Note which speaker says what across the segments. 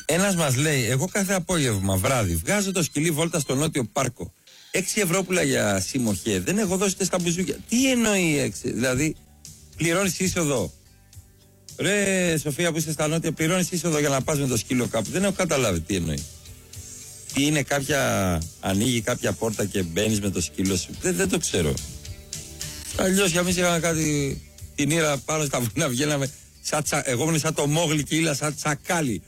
Speaker 1: Ένας μας λέει, εγώ κάθε απόγευμα βράδυ βγάζω το σκυλί βόλτα στο νότιο πάρκο. 6 ευρώ για συμμοχέ. Δεν έχω δώσει στα μπουζούκια. Τι εννοεί 6, δηλαδή πληρώνεις είσοδο. Ρε Σοφία που είσαι στα νότια, πληρώνεις είσοδο για να πας με το σκύλο κάπου. Δεν έχω καταλάβει τι εννοεί. Τι είναι ανοίγει κάποια πόρτα και μπαίνεις με το σκύλο σου. Δεν το ξέρω. Αλλιώς για εμείς είχαμε κάτι την ήρα πάνω στα βουνά, βγαίναμε εγώ ήμουν σαν το Μόγλι και ήλα σαν τσακάλι.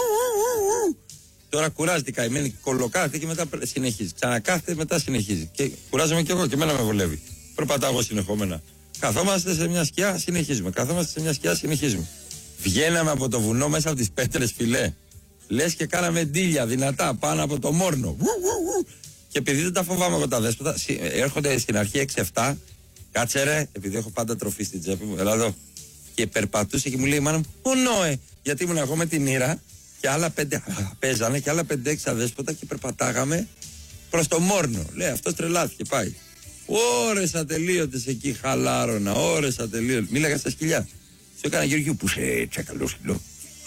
Speaker 1: Τώρα κουράζεται η καημένη, κολοκάθεται και μετά συνεχίζει. Ξανακάθεται, μετά συνεχίζει. Και κουράζομαι κι εγώ και εμένα με βολεύει. Προπατάω συνεχόμενα. Καθόμαστε σε μια σκιά, συνεχίζουμε. Καθόμαστε σε μια σκιά, συνεχίζουμε. Βγαίναμε από το βουνό μέσα από τις πέτρες, φιλέ. Λες και κάναμε ντύλια δυνατά πάνω από το Μόρνο. Και επειδή δεν τα φοβάμαι εγώ τα δέσποτα, έρχονται στην αρχή 6-7. Κάτσε ρε, επειδή έχω πάντα τροφή στην τσέπη μου, έλα εδώ. Και περπατούσε και μου λέει η μάνα μου, ο Νόε, γιατί ήμουν εγώ με την ήρα και άλλα 5 παίζανε και άλλα 5-6 αδέσποτα και περπατάγαμε προς το Μόρνο. Λέει, αυτός τρελάθηκε, πάει. Ώρες ατελείωτες εκεί, χαλάρωνα, ώρες ατελείωτες. Μίλαγα στα σκυλιά. Σου έκανα Γεωργίου που σε τσακαλό σκυλό.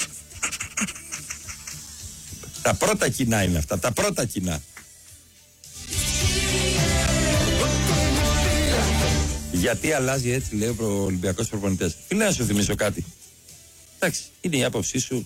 Speaker 1: Τα πρώτα κοινά είναι αυτά, τα πρώτα κοινά. Γιατί αλλάζει έτσι, λέει ο Ολυμπιακός προπονητές. Φίλε, να σου θυμίσω κάτι. Εντάξει, είναι η άποψή σου,